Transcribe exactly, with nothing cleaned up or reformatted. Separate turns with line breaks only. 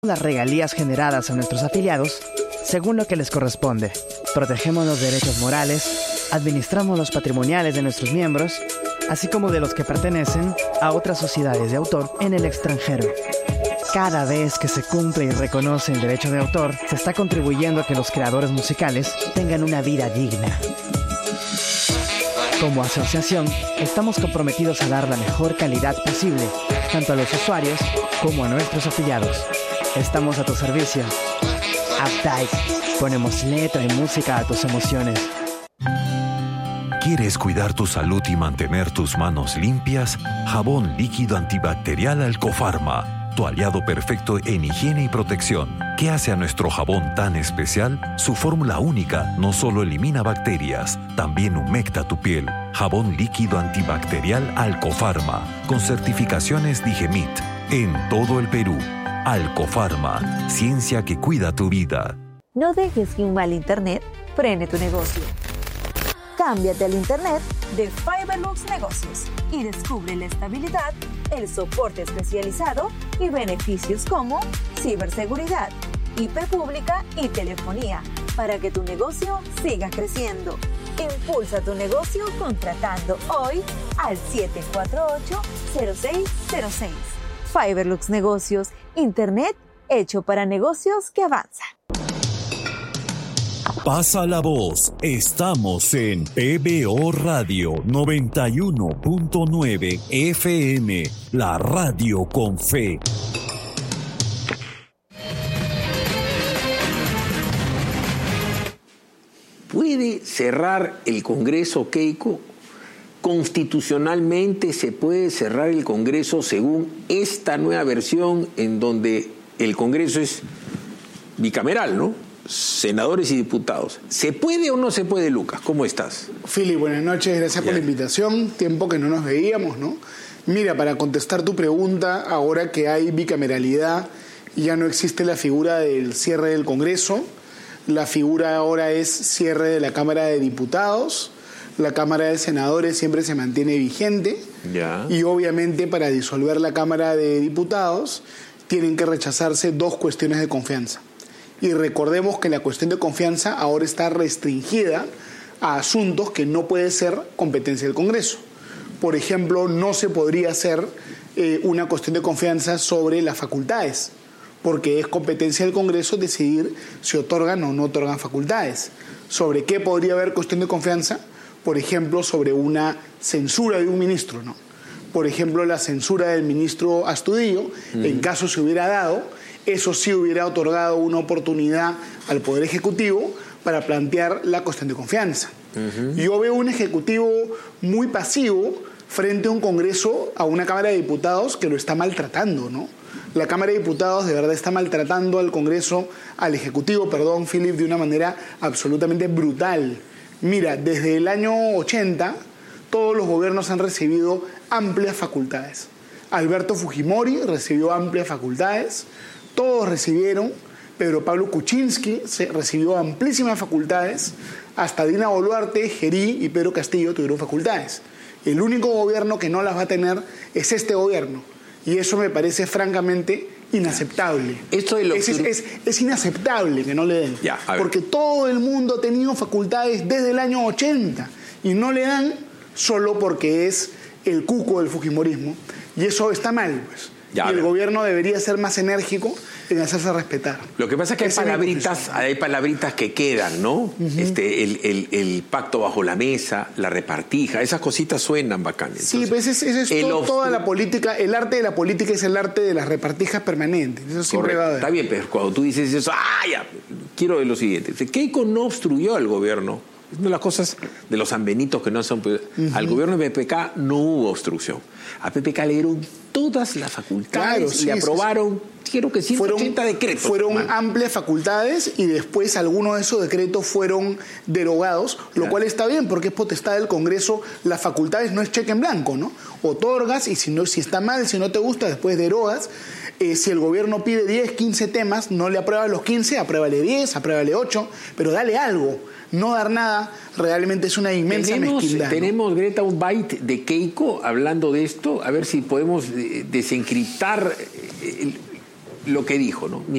las regalías generadas a nuestros afiliados según lo que les corresponde. Protegemos los derechos morales, administramos los patrimoniales de nuestros miembros, así como de los que pertenecen a otras sociedades de autor en el extranjero. Cada vez que se cumple y reconoce el derecho de autor, se está contribuyendo a que los creadores musicales tengan una vida digna. Como asociación, estamos comprometidos a dar la mejor calidad posible, tanto a los usuarios como a nuestros afiliados. Estamos a tu servicio. Updike. Ponemos letra y música a tus emociones.
¿Quieres cuidar tu salud y mantener tus manos limpias? Jabón líquido antibacterial Alcofarma, tu aliado perfecto en higiene y protección. ¿Qué hace a nuestro jabón tan especial? Su fórmula única no solo elimina bacterias, también humecta tu piel. Jabón líquido antibacterial Alcofarma, con certificaciones Digemit, en todo el Perú. Alcofarma, ciencia que cuida tu vida.
No dejes que un mal internet frene tu negocio. Cámbiate al internet de Fiberlux Negocios y descubre la estabilidad, el soporte especializado y beneficios como ciberseguridad, I P pública y telefonía para que tu negocio siga creciendo. Impulsa tu negocio contratando hoy al siete cuatro ocho, cero seis cero seis. Fiberlux Negocios, internet hecho para negocios que avanzan.
Pasa la voz, estamos en P B O Radio noventa y uno punto nueve F M, la radio con fe.
¿Puede cerrar el Congreso, Keiko? Constitucionalmente se puede cerrar el Congreso según esta nueva versión en donde el Congreso es bicameral, ¿no? Senadores y diputados. ¿Se puede o no se puede, Lucas? ¿Cómo estás?
Fili, buenas noches, gracias Bien. por la invitación. Tiempo que no nos veíamos, ¿no? Mira, para contestar tu pregunta, ahora que hay bicameralidad, ya no existe la figura del cierre del Congreso. La figura ahora es cierre de la Cámara de Diputados. La Cámara de Senadores siempre se mantiene vigente. Ya. Y obviamente para disolver la Cámara de Diputados tienen que rechazarse dos cuestiones de confianza. Y recordemos que la cuestión de confianza ahora está restringida a asuntos que no puede ser competencia del Congreso. Por ejemplo, no se podría hacer eh, una cuestión de confianza sobre las facultades, porque es competencia del Congreso decidir si otorgan o no otorgan facultades. ¿Sobre qué podría haber cuestión de confianza? Por ejemplo, sobre una censura de un ministro, ¿no? Por ejemplo, la censura del ministro Astudillo, uh-huh. en caso se hubiera dado, eso sí hubiera otorgado una oportunidad al Poder Ejecutivo para plantear la cuestión de confianza. Uh-huh. Yo veo un Ejecutivo muy pasivo frente a un Congreso, a una Cámara de Diputados que lo está maltratando, ¿no? La Cámara de Diputados de verdad está maltratando al Congreso, al Ejecutivo, perdón, Philip, de una manera absolutamente brutal. Mira, desde el año ochenta, todos los gobiernos han recibido amplias facultades. Alberto Fujimori recibió amplias facultades, todos recibieron, Pedro Pablo Kuczynski se recibió amplísimas facultades, hasta Dina Boluarte, Gerí y Pedro Castillo tuvieron facultades. El único gobierno que no las va a tener es este gobierno, y eso me parece francamente inaceptable. Esto de lo es, es, es, es inaceptable que no le den, ya, porque todo el mundo ha tenido facultades desde el año ochenta y no le dan solo porque es el cuco del fujimorismo, y eso está mal, pues. Ya, y el gobierno debería ser más enérgico en hacerse respetar.
Lo que pasa es que hay palabritas, hay palabritas que quedan, ¿no? Uh-huh. Este, el, el, el pacto bajo la mesa, la repartija, esas cositas suenan bacanas.
Sí, pues ese, ese es todo, toda la política, el arte de la política es el arte de las repartijas permanentes. Eso siempre va a haber.
Está bien, pero cuando tú dices eso, ¡ah, ya! Quiero ver lo siguiente. Keiko no obstruyó al gobierno. Es una de las cosas de los sanbenitos que no son... Uh-huh. Al gobierno de P P K no hubo obstrucción. A P P K le dieron todas las facultades, claro, sí, y aprobaron, sí, creo que ciento ochenta fueron, decretos.
Fueron man. amplias facultades y después algunos de esos decretos fueron derogados, lo claro. cual está bien porque es potestad del Congreso. Las facultades no es cheque en blanco, ¿no? Otorgas y si, no, si está mal, si no te gusta, después derogas. Eh, si el gobierno pide diez, quince temas, no le apruebas los quince, apruébale diez, apruébale ocho, pero dale algo. No dar nada realmente es una inmensa
tenemos,
mezquindad.
Tenemos,
¿no?
Greta, un byte de Keiko hablando de esto, a ver si podemos desencriptar lo que dijo, ¿no?